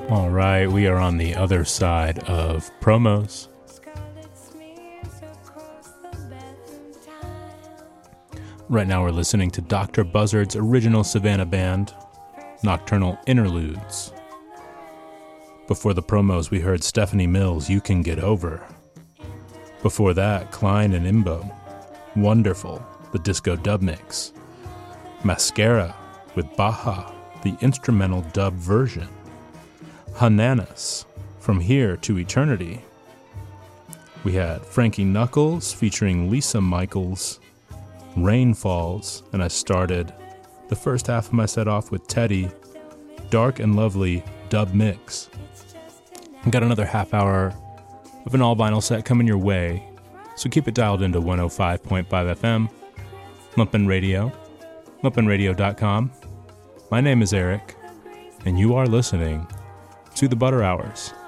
All right, we are on the other side of promos. Right now we're listening to Dr. Buzzard's original Savannah band, Nocturnal Interludes. Before the promos, we heard Stephanie Mills, You Can Get Over. Before that, Klein and Imbo, Wonderful, the disco dub mix. Mascara with Baja, the instrumental dub version. Hananas, From Here to Eternity. We had Frankie Knuckles featuring Lisa Michaels, Rain Falls, and I started the first half of my set off with Teddy, Dark and Lovely dub mix. I got another half hour of an all vinyl set coming your way, so keep it dialed into 105.5 FM, Lumpen Radio, lumpenradio.com. My name is Eric, and you are listening to the Butter Hours.